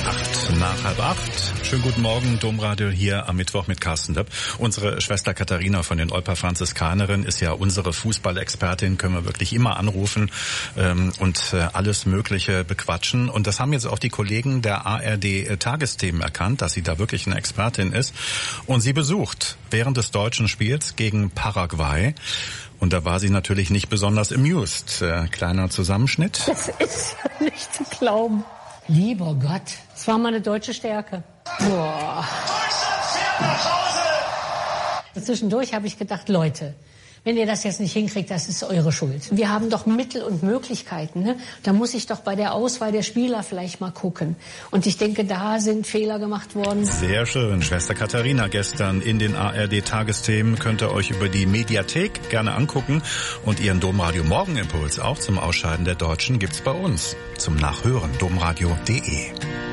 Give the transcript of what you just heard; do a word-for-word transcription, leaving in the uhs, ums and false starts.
Acht nach halb acht. Schönen guten Morgen, Domradio hier am Mittwoch mit Carsten Döpp. Unsere Schwester Katharina von den Olper Franziskanerinnen ist ja unsere Fußballexpertin, können wir wirklich immer anrufen ähm, und äh, alles Mögliche bequatschen. Und das haben jetzt auch die Kollegen der A R D-Tagesthemen erkannt, dass sie da wirklich eine Expertin ist. Und sie besucht während des deutschen Spiels gegen Paraguay. Und da war sie natürlich nicht besonders amused. Äh, kleiner Zusammenschnitt. Das ist ja nicht zu glauben. Lieber Gott, das war meine deutsche Stärke. Boah. Zwischendurch habe ich gedacht, Leute, wenn ihr das jetzt nicht hinkriegt, das ist eure Schuld. Wir haben doch Mittel und Möglichkeiten. Ne? Da muss ich doch bei der Auswahl der Spieler vielleicht mal gucken. Und ich denke, da sind Fehler gemacht worden. Sehr schön. Schwester Katharina gestern in den A R D-Tagesthemen. Könnt ihr euch über die Mediathek gerne angucken. Und ihren Domradio Morgenimpuls auch zum Ausscheiden der Deutschen gibt's bei uns. Zum Nachhören domradio punkt de.